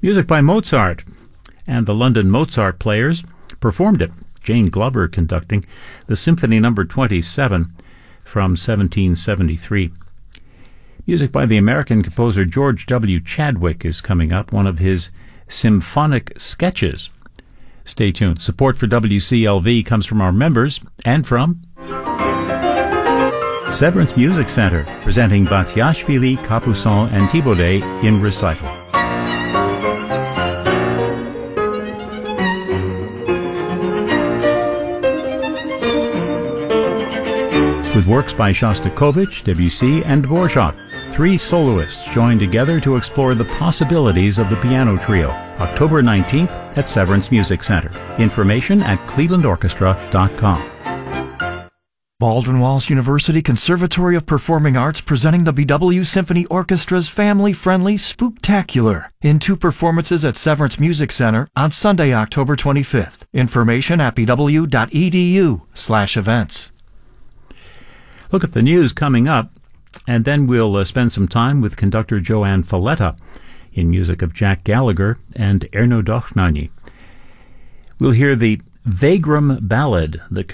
Music by Mozart, and the London Mozart Players performed it. Jane Glover conducting the Symphony No. 27 from 1773. Music by the American composer George W. Chadwick is coming up, one of his symphonic sketches. Stay tuned. Support for WCLV comes from our members and from Severance Music Center, presenting Batiashvili, Capuçon, and Thibaudet in recital. With works by Shostakovich, Debussy, and Dvorak, 3 soloists join together to explore the possibilities of the piano trio. October 19th at Severance Music Center. Information at clevelandorchestra.com. Baldwin Wallace University Conservatory of Performing Arts presenting the BW Symphony Orchestra's family-friendly Spooktacular in 2 performances at Severance Music Center on Sunday, October 25th. Information at bw.edu/events. Look at the news coming up, and then we'll spend some time with conductor Joanne Falletta in music of Jack Gallagher and Erno Dochnani. We'll hear the Vagrom Ballad, the